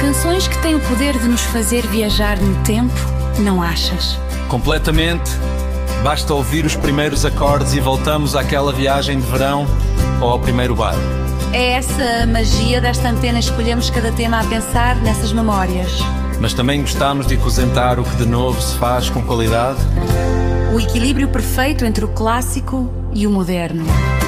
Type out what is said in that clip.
Canções que têm o poder de nos fazer viajar no tempo, não achas? Completamente. Basta ouvir os primeiros acordes e voltamos àquela viagem de verão ou ao primeiro bar. É essa a magia desta antena, escolhemos cada tema a pensar nessas memórias. Mas também gostamos de apresentar o que de novo se faz com qualidade. O equilíbrio perfeito entre o clássico e o moderno.